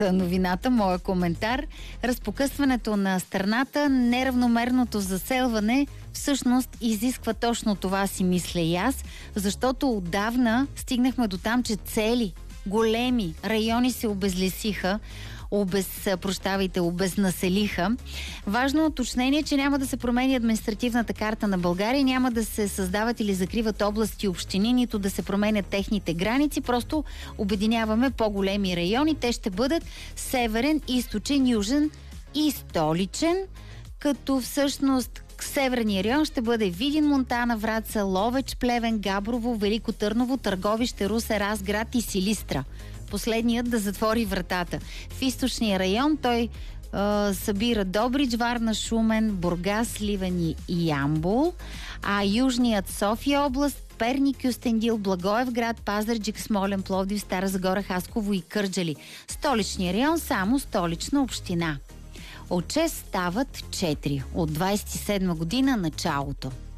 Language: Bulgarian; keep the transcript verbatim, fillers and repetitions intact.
новината, моя коментар. Разпокъсването на страната, неравномерното заселване всъщност изисква точно това, си мисля и аз, защото отдавна стигнахме до там, че цели големи райони се обезлесиха, обез, прощавайте, обезнаселиха. Важно уточнение, че няма да се промени административната карта на България, няма да се създават или закриват области и общини, нито да се променят техните граници, просто обединяваме по-големи райони. Те ще бъдат северен, източен, южен и столичен, като всъщност северния район ще бъде Видин, Монтана, Враца, Ловеч, Плевен, Габрово, Велико Търново, Търговище, Русе, Разград и Силистра. Последният да затвори вратата. В източния район той е, събира Добрич, Варна, Шумен, Бургас, Сливен и Ямбол, а южният София област, Перник, Кюстендил, Благоевград, Пазарджик, Смолен, Пловдив, Стара Загора, Хасково и Кърджали. Столичния район само Столична община. От шест стават четири. От двайсет и седма година началото.